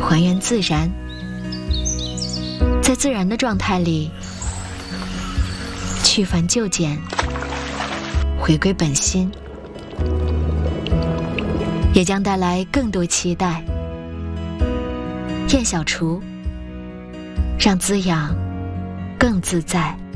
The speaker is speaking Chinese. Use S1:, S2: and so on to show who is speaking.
S1: 还原自然，在自然的状态里去繁就简，回归本心，也将带来更多期待。燕小厨，让滋养更自在。